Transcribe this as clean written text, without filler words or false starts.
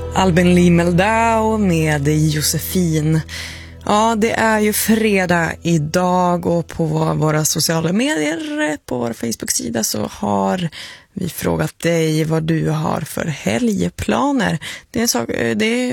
Albin Lee Meldau med Josefin. Ja, det är ju fredag idag och på våra sociala medier, på vår Facebook-sida så har vi frågat dig vad du har för helgplaner. Det är